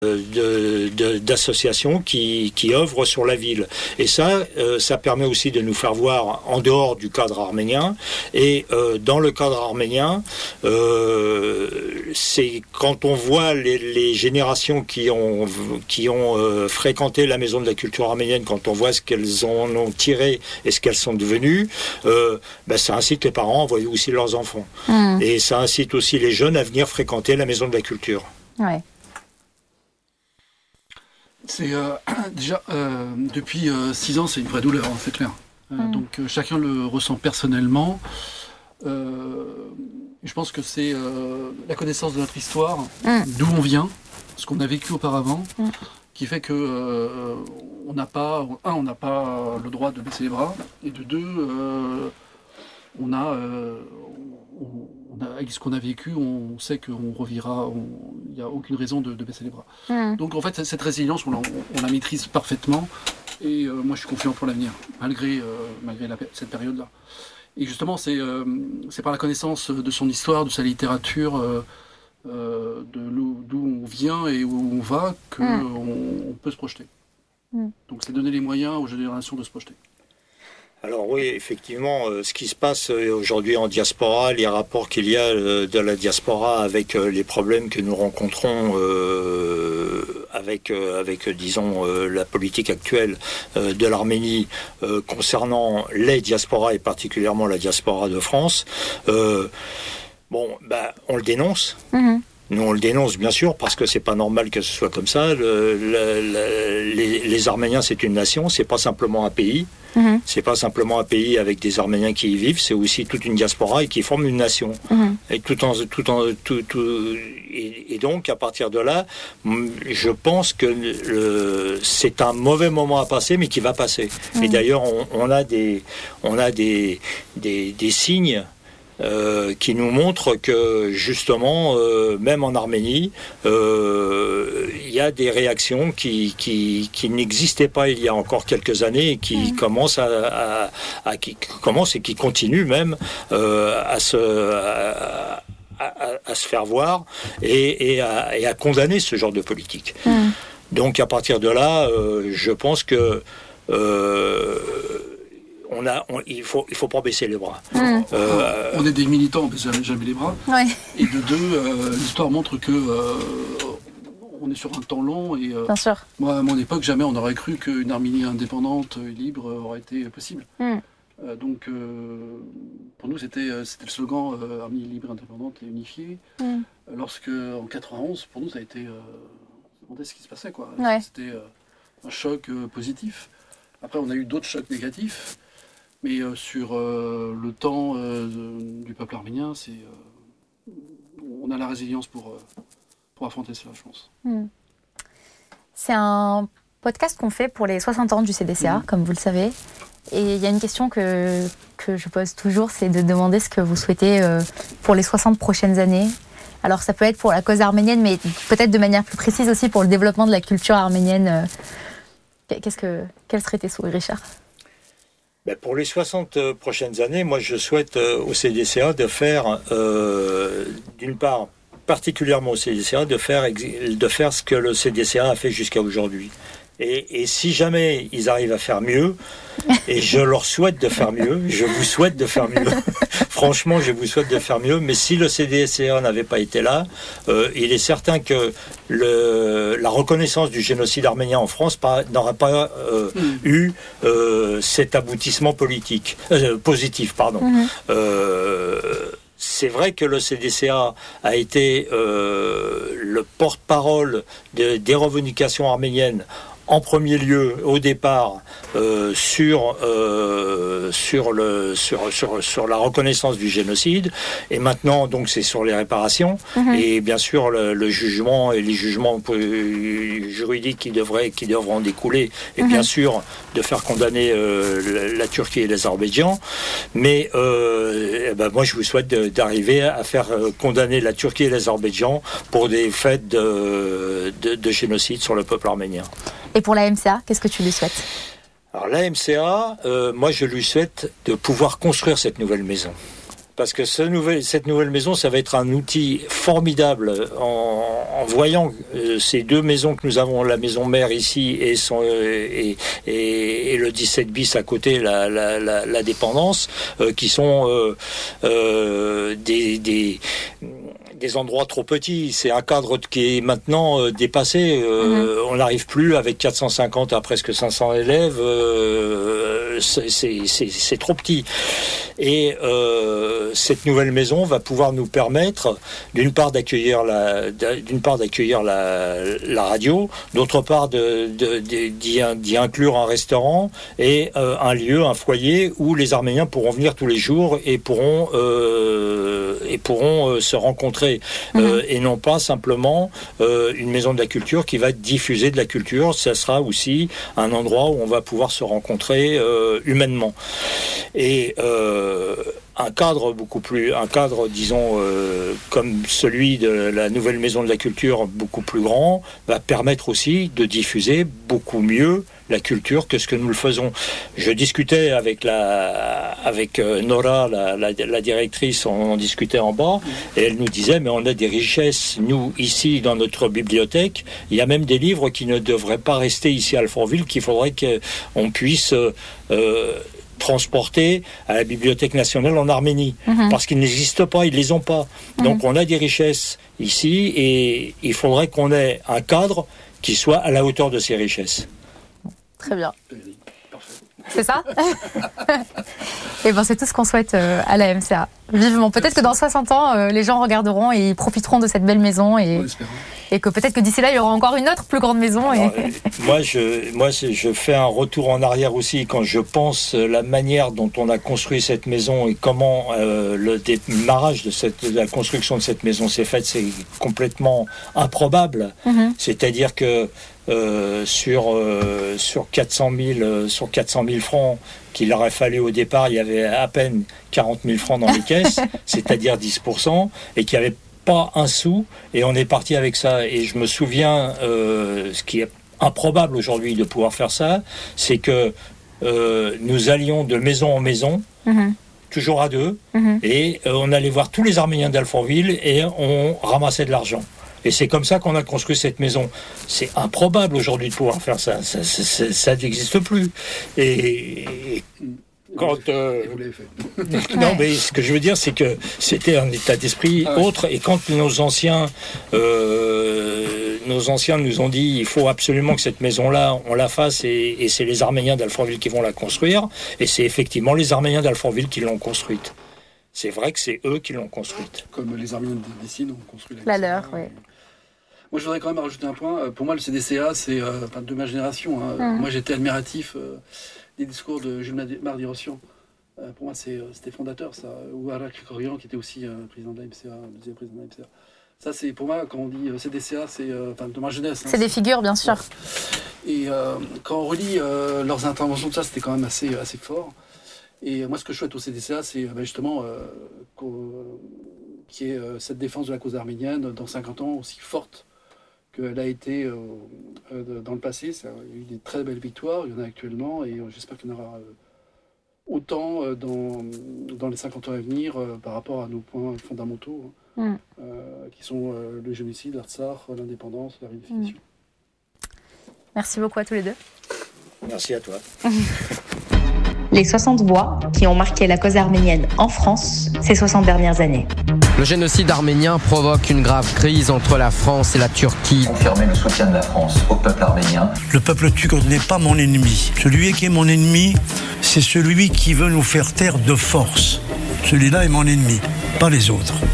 d'associations qui œuvrent sur la ville. Et ça permet aussi de nous faire voir en dehors du cadre arménien. Et dans le cadre arménien, c'est quand on voit les générations qui ont fréquenté la Maison de la Culture arménienne, quand on voit ce qu'elles en ont tiré et ce qu'elles sont devenues, ça incite les parents à envoyer aussi leurs enfants. Et ça incite aussi les jeunes à venir fréquenter la Maison de la Culture. Ouais. C'est déjà depuis 6 ans, c'est une vraie douleur, hein, c'est clair. Donc chacun le ressent personnellement. Je pense que c'est la connaissance de notre histoire, d'où on vient, ce qu'on a vécu auparavant, qui fait que on n'a pas le droit de baisser les bras, et de deux, avec ce qu'on a vécu, on sait qu'on revivra, il n'y a aucune raison de baisser les bras. Donc en fait, cette résilience, on la maîtrise parfaitement, et moi je suis confiant pour l'avenir, malgré cette période-là. Et justement, c'est par la connaissance de son histoire, de sa littérature, d'où on vient et où on va, qu'on peut se projeter. Donc c'est donner les moyens aux générations de se projeter. Alors oui, effectivement, ce qui se passe aujourd'hui en diaspora, les rapports qu'il y a de la diaspora avec les problèmes que nous rencontrons avec disons, la politique actuelle de l'Arménie concernant les diasporas et particulièrement la diaspora de France, on le dénonce. Nous, on le dénonce, bien sûr, parce que c'est pas normal que ce soit comme ça. Les Arméniens, c'est une nation, c'est pas simplement un pays. C'est pas simplement un pays avec des Arméniens qui y vivent, c'est aussi toute une diaspora et qui forme une nation. Et et donc, à partir de là, je pense que c'est un mauvais moment à passer, mais qui va passer. Et d'ailleurs, on a des signes qui nous montre que justement, même en Arménie, il y a des réactions qui n'existaient pas il y a encore quelques années et qui commencent et qui continuent même à se faire voir et à condamner ce genre de politique. Donc à partir de là, je pense que il faut pas baisser les bras. On est des militants, on ne baisse jamais les bras. Ouais. Et de deux, l'histoire montre que on est sur un temps long. Et bien sûr. Moi, à mon époque, jamais on aurait cru qu'une Arménie indépendante et libre aurait été possible. Donc, pour nous, c'était le slogan Arménie libre, indépendante et unifiée. Lorsque, en 91, pour nous, ça a été... on se demandait ce qui se passait, quoi. Ouais. C'était un choc positif. Après, on a eu d'autres chocs négatifs. Mais sur le temps du peuple arménien, on a la résilience pour affronter cela, je pense. C'est un podcast qu'on fait pour les 60 ans du CDCA, comme vous le savez. Et il y a une question que je pose toujours, c'est de demander ce que vous souhaitez pour les 60 prochaines années. Alors ça peut être pour la cause arménienne, mais peut-être de manière plus précise aussi pour le développement de la culture arménienne. Quels seraient tes souhaits, Richard ? Pour les 60 prochaines années, moi je souhaite au CDCA de faire, d'une part, particulièrement au CDCA, de faire ce que le CDCA a fait jusqu'à aujourd'hui. Et si jamais ils arrivent à faire mieux, et je leur souhaite de faire mieux, je vous souhaite de faire mieux, franchement je vous souhaite de faire mieux, mais si le CDCA n'avait pas été là, il est certain que la reconnaissance du génocide arménien en France n'aurait pas eu cet aboutissement positif. C'est vrai que le CDCA a été le porte-parole des revendications arméniennes en premier lieu, au départ, sur la reconnaissance du génocide, et maintenant, donc, c'est sur les réparations, et bien sûr, le jugement et les jugements juridiques qui devront en découler, et bien sûr, de faire condamner la Turquie et l'Azerbaïdjan, mais moi, je vous souhaite d'arriver à faire condamner la Turquie et l'Azerbaïdjan pour des faits de génocide sur le peuple arménien. Et pour la MCA, qu'est-ce que tu lui souhaites ? Alors la MCA, moi je lui souhaite de pouvoir construire cette nouvelle maison. Parce que cette nouvelle maison, ça va être un outil formidable en voyant ces deux maisons que nous avons, la maison mère ici et le 17 bis à côté, la dépendance, qui sont des endroits trop petits. C'est un cadre qui est maintenant dépassé. On n'arrive plus avec 450 à presque 500 élèves. C'est trop petit. Et cette nouvelle maison va pouvoir nous permettre, d'une part d'accueillir la radio, d'autre part d'y inclure un restaurant et un lieu, un foyer où les Arméniens pourront venir tous les jours et pourront se rencontrer. Et non pas simplement une maison de la culture qui va diffuser de la culture. Ça sera aussi un endroit où on va pouvoir se rencontrer humainement. Et un cadre disons comme celui de la nouvelle maison de la culture, beaucoup plus grand, va permettre aussi de diffuser beaucoup mieux la culture que ce que nous le faisons. Je discutais avec Nora, la directrice, on en discutait en bas, et elle nous disait, mais on a des richesses, nous, ici, dans notre bibliothèque, il y a même des livres qui ne devraient pas rester ici à Alfortville, qu'il faudrait qu'on puisse transporter à la Bibliothèque nationale en Arménie, parce qu'ils n'existent pas, ils les ont pas. Donc on a des richesses ici, et il faudrait qu'on ait un cadre qui soit à la hauteur de ces richesses. Très bien. C'est ça? Et ben c'est tout ce qu'on souhaite à la MCA. Vivement. Peut-être que dans 60 ans, les gens regarderont et ils profiteront de cette belle maison et que peut-être que d'ici là, il y aura encore une autre plus grande maison. Alors, moi, je fais un retour en arrière aussi quand je pense la manière dont on a construit cette maison et comment le démarrage de la construction de cette maison s'est fait, c'est complètement improbable. C'est-à-dire que sur 400 000 francs qu'il aurait fallu au départ, il y avait à peine 40 000 francs dans les caisses, c'est-à-dire 10%, et qu'il n'y avait pas un sou, et on est parti avec ça. Et je me souviens, ce qui est improbable aujourd'hui de pouvoir faire ça, c'est que nous allions de maison en maison, toujours à deux, et on allait voir tous les Arméniens d'Alfortville et on ramassait de l'argent. Et c'est comme ça qu'on a construit cette maison. C'est improbable aujourd'hui de pouvoir faire ça. Ça n'existe plus. Et quand vous l'avez fait. Non, mais ce que je veux dire, c'est que c'était un état d'esprit autre. Et quand nos anciens nous ont dit, il faut absolument que cette maison-là, on la fasse, et c'est les Arméniens d'Alfortville qui vont la construire. Et c'est effectivement les Arméniens d'Alfortville qui l'ont construite. C'est vrai que c'est eux qui l'ont construite. Comme les Arméniens d'Essine ont construit la leur, oui. Moi, je voudrais quand même rajouter un point. Pour moi, le CDCA, c'est de ma génération. Moi, j'étais admiratif des discours de Jules Mardi-Rossian. Pour moi, c'était fondateur, ça. Ou Arak Krikorian, qui était aussi président de la MCA, deuxième président de la MCA. Ça, c'est pour moi, quand on dit CDCA, c'est de ma jeunesse. C'est des figures, bien sûr. Et quand on relit leurs interventions, tout ça, c'était quand même assez fort. Et moi, ce que je souhaite au CDCA, c'est justement qu'il y ait cette défense de la cause arménienne dans 50 ans aussi forte qu'elle a été dans le passé. Il y a eu des très belles victoires, il y en a actuellement, et j'espère qu'il y en aura autant dans les 50 ans à venir par rapport à nos points fondamentaux, qui sont le génocide, l'Artsakh, l'indépendance, la réunification. Merci beaucoup à tous les deux. Merci à toi. Les 60 voix qui ont marqué la cause arménienne en France ces 60 dernières années. Le génocide arménien provoque une grave crise entre la France et la Turquie. Confirmer le soutien de la France au peuple arménien. Le peuple turc n'est pas mon ennemi. Celui qui est mon ennemi, c'est celui qui veut nous faire taire de force. Celui-là est mon ennemi, pas les autres.